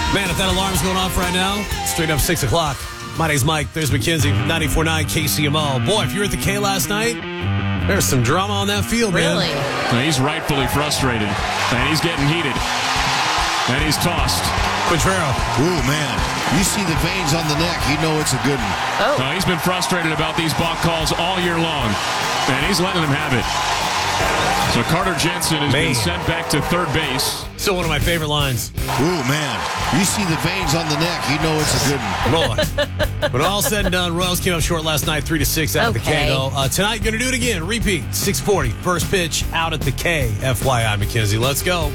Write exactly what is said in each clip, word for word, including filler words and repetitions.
Man, if that alarm's going off right now, straight up six o'clock. My name's Mike. There's Mackenzie, ninety-four point nine K C M O. Boy, if you were at the K last night, there's some drama on that field, really? man. Well, he's rightfully frustrated, and he's getting heated, and he's tossed. Quintrero. Ooh, man. You see the veins on the neck, you know it's a good one. Oh. Uh, he's been frustrated about these balk calls all year long, and he's letting them have it. So Carter Jensen has Man. been sent back to third base. Still one of my favorite lines. Ooh, man. You see the veins on the neck, you know it's a good one. Boy. When all said and done, Royals came up short last night, three to six out Okay. at the K, though. Uh, tonight, going to do it again. Repeat, six forty. First pitch out at the K. F Y I, Mackenzie. Let's go.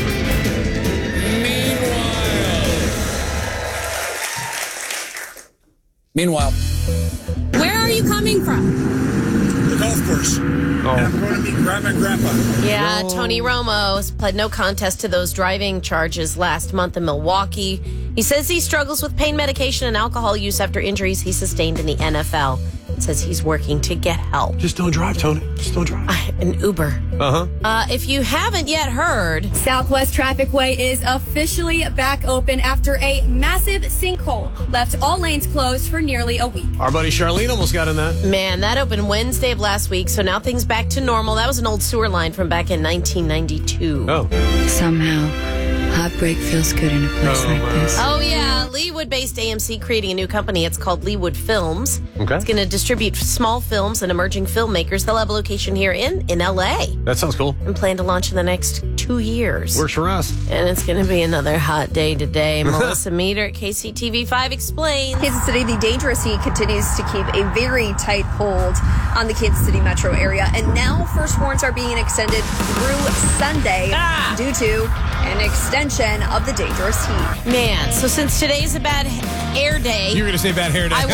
Meanwhile, Where are you coming from? the golf course. Oh. And I'm going to meet Grandma and Grandpa. Yeah, Tony Romo has pled no contest to those driving charges last month in Milwaukee. He says he struggles with pain medication and alcohol use after injuries he sustained in the N F L. Says he's working to get help. Just don't drive, Tony. Just don't drive. An Uber. Uh-huh. Uh, if you haven't yet heard, Southwest Traffic Way is officially back open after a massive sinkhole left all lanes closed for nearly a week. Our buddy Charlene almost got in that. man, that opened Wednesday of last week, so now things back to normal. That was an old sewer line from back in nineteen ninety-two. Oh. Somehow, heartbreak feels good in a place Oh, like wow. this. Oh, yeah. Leewood-based A M C creating a new company. It's called Leewood Films. Okay. It's going to distribute small films and emerging filmmakers. They'll have a location here in, in L A That sounds cool. and plan to launch in the next two years. Works for us. And it's going to be another hot day today. Melissa Meter at K C T V five explains. Kansas City, the dangerous heat continues to keep a very tight hold on the Kansas City metro area. And now first warrants are being extended through Sunday Ah! due to an extension of the dangerous heat. Man, so since today's a bad air day, You were going to say bad hair day. I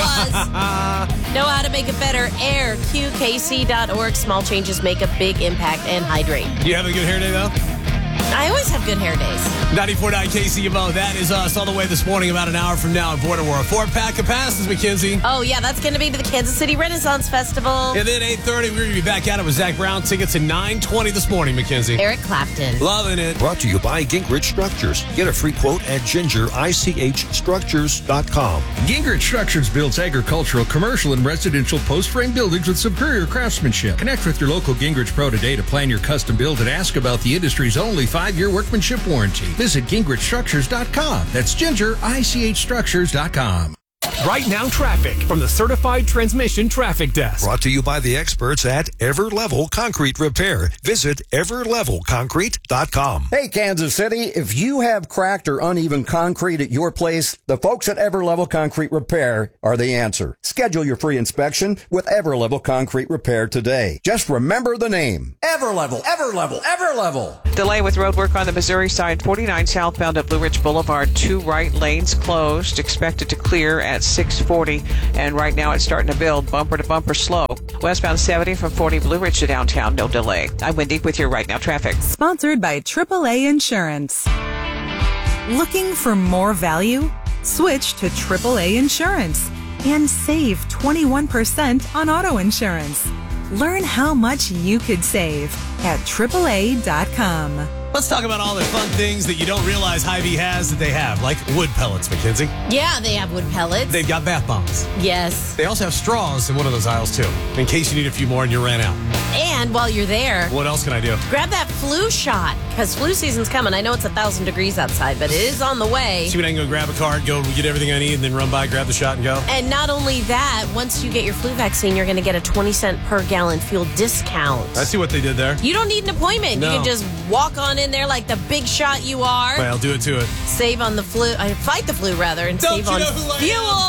was. Know how to make it better. Air, Q K C dot org. Small changes make a big impact and hydrate. You having a good hair day, though? I always have good hair days. ninety-four point nine K C M O. That is us all the way this morning, about an hour from now in Border War. Four pack of passes, Mackenzie. Oh, yeah, that's going to be to the Kansas City Renaissance Festival. And then eight thirty, we're going to be back at it with Zach Brown. Tickets at nine twenty this morning, Mackenzie. Eric Clapton. Loving it. Brought to you by Gingrich Structures. Get a free quote at ginger I C H structures dot com. Gingrich Structures builds agricultural, commercial, and residential post-frame buildings with superior craftsmanship. Connect with your local Gingrich Pro today to plan your custom build and ask about the industry's only five-year workmanship warranty. Visit gingrich structures dot com. That's ginger I C H structures dot com. Right now traffic from the Certified Transmission Traffic Desk. Brought to you by the experts at Everlevel Concrete Repair. Visit ever level concrete dot com. Hey, Kansas City, if you have cracked or uneven concrete at your place, the folks at Everlevel Concrete Repair are the answer. Schedule your free inspection with Everlevel Concrete Repair today. Just remember the name. Everlevel, Everlevel, Everlevel. Delay with road work on the Missouri side, forty-nine southbound at Blue Ridge Boulevard. Two right lanes closed, expected to clear at six forty, and right now it's starting to build bumper to bumper slow. Westbound seventy from forty Blue Ridge to downtown, no delay. I'm Wendy with your Right Now traffic. Sponsored by triple A Insurance. Looking for more value? Switch to triple A Insurance and save twenty-one percent on auto insurance. Learn how much you could save at triple A dot com. Let's talk about all the fun things that you don't realize Hy-Vee has that they have, like wood pellets, Mackenzie. Yeah, they have wood pellets. They've got bath bombs. Yes. They also have straws in one of those aisles, too, in case you need a few more and you ran out. And while you're there, What else can I do? grab that flu shot, because flu season's coming. I know it's a thousand degrees outside, but it is on the way. See what I can go grab a card, go get everything I need, and then run by, grab the shot, and go. And not only that, once you get your flu vaccine, you're going to get a twenty cent per gallon fuel discount. I see what they did there. You don't need an appointment. No. You can just walk on in there like the big shot you are. Well, do it to it. Save on the flu, uh, fight the flu rather, and Don't save you on know who I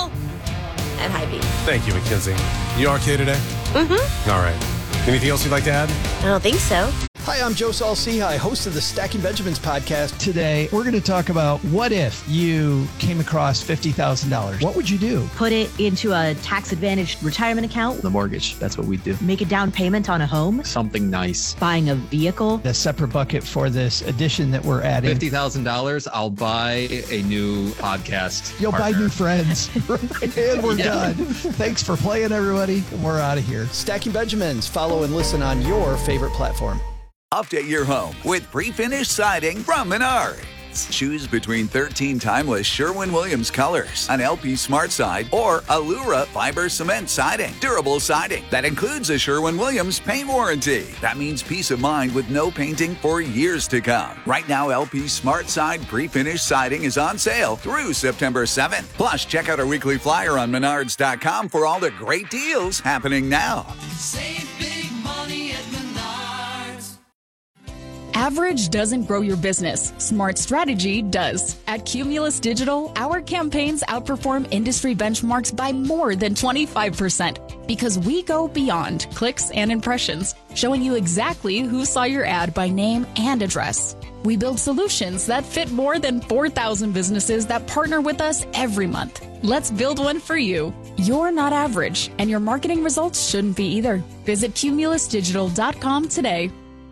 fuel and Hy-Vee. Thank you, Mackenzie. You okay today? Mm-hmm. All right. Anything else you'd like to add? I don't think so. Hi, I'm Joe Saul-Sehy, host of the Stacking Benjamins podcast. Today, we're going to talk about what if you came across fifty thousand dollars? What would you do? Put it into a tax-advantaged retirement account. The mortgage, that's what we do. Make a down payment on a home. Something nice. Buying a vehicle. A separate bucket for this addition that we're adding. fifty thousand dollars, I'll buy a new podcast You'll partner. buy new friends. And we're Yeah. done. Thanks for playing, everybody. We're out of here. Stacking Benjamins. Follow and listen on your favorite platform. Update your home with pre-finished siding from Menard. favorites. Choose between thirteen timeless Sherwin-Williams colors, an L P Smart Side, or Allura Fiber Cement Siding. Durable siding that includes a Sherwin-Williams paint warranty. That means peace of mind with no painting for years to come. Right now, L P Smart Side pre-finished siding is on sale through September seventh. Plus, check out our weekly flyer on menards dot com for all the great deals happening now. Save big money at Menards. Average doesn't grow your business. Smart strategy does. At Cumulus Digital, our campaigns outperform industry benchmarks by more than twenty-five percent because we go beyond clicks and impressions, showing you exactly who saw your ad by name and address. We build solutions that fit more than four thousand businesses that partner with us every month. Let's build one for you. You're not average, and your marketing results shouldn't be either. Visit cumulus digital dot com today.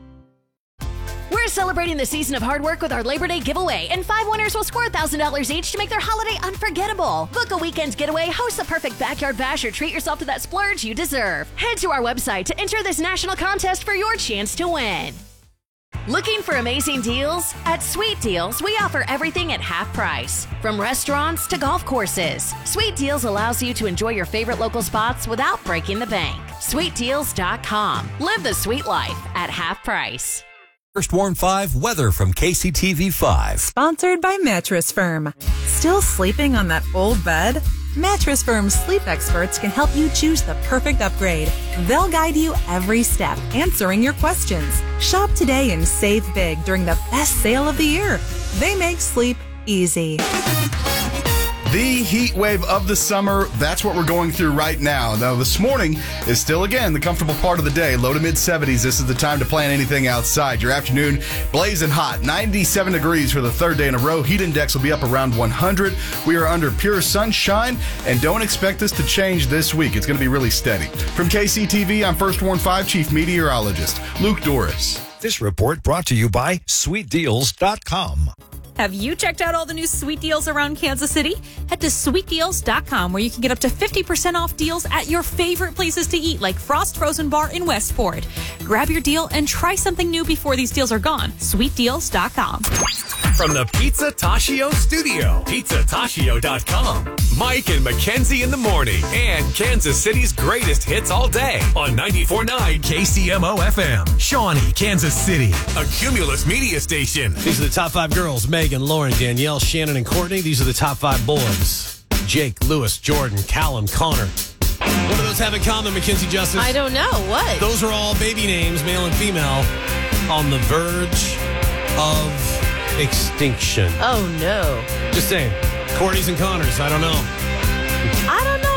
We're celebrating the season of hard work with our Labor Day giveaway, and five winners will score one thousand dollars each to make their holiday unforgettable. Book a weekend getaway, host the perfect backyard bash, or treat yourself to that splurge you deserve. Head to our website to enter this national contest for your chance to win. Looking for amazing deals? At Sweet Deals, we offer everything at half price. From restaurants to golf courses, Sweet Deals allows you to enjoy your favorite local spots without breaking the bank. sweet deals dot com. Live the sweet life at half price. First Warn five weather from K C T V five. Sponsored by Mattress Firm. Still sleeping on that old bed? Mattress Firm's sleep experts can help you choose the perfect upgrade. They'll guide you every step, answering your questions. Shop today and save big during the best sale of the year. They make sleep easy. The heat wave of the summer, that's what we're going through right now. Now, this morning is still, again, the comfortable part of the day. Low to mid seventies. This is the time to plan anything outside. Your afternoon blazing hot. ninety-seven degrees for the third day in a row. Heat index will be up around one hundred. We are under pure sunshine, and don't expect this to change this week. It's going to be really steady. From K C T V, I'm First Warn five Chief Meteorologist Luke Doris. This report brought to you by sweet deals dot com. Have you checked out all the new sweet deals around Kansas City? Head to sweet deals dot com where you can get up to fifty percent off deals at your favorite places to eat like Frost Frozen Bar in Westport. Grab your deal and try something new before these deals are gone. sweet deals dot com. From the Pizza Tashio Studio, pizza tashio dot com. Mike and Mackenzie in the morning and Kansas City's greatest hits all day on ninety-four point nine K C M O F M. Shawnee, Kansas City, a Cumulus media station. These are the top five girls: Megan, Lauren, Danielle, Shannon, and Courtney. These are the top five boys: Jake, Lewis, Jordan, Callum, Connor. What do those have in common, Mackenzie Justice? I don't know. What? Those are all baby names, male and female, on the verge of extinction. Oh, no. Just saying. Courtney's and Connors. I don't know. I don't know.